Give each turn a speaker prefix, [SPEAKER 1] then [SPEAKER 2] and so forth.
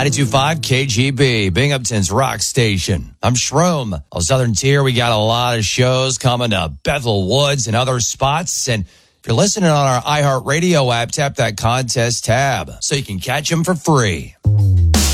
[SPEAKER 1] 92.5 KGB, Binghamton's rock station. I'm Shroom. On Southern Tier, we got a lot of shows coming to Bethel Woods and other spots. And if you're listening on our iHeartRadio app, tap that contest tab so you can catch them for free.